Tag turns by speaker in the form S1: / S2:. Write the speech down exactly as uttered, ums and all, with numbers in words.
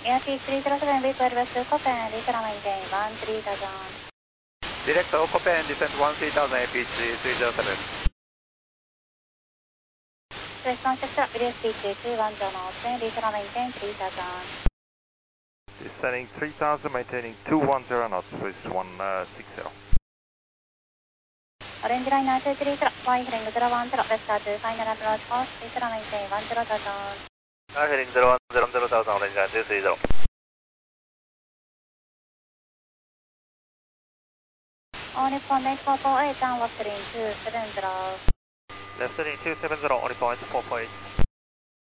S1: Yankee three zero seven, report west to Copen, descend and maintain one three thousand.
S2: Direct to Copen, descend one three thousand, A P three zero seven.
S1: Response sector, reduce speed to two one zero knots, descend and maintain three thousand.
S3: Descending three thousand, maintaining two one zero knots with one sixty.
S1: Orange liner two three zero, Y heading zero one zero, west to final approach course, descend and maintain one zero thousand.
S2: Y heading zero one zero zero thousand, orange line two three zero.
S1: All Nippon eight four four eight, downward heading two seven zero.
S2: Left heading two seven zero, only point four four eight.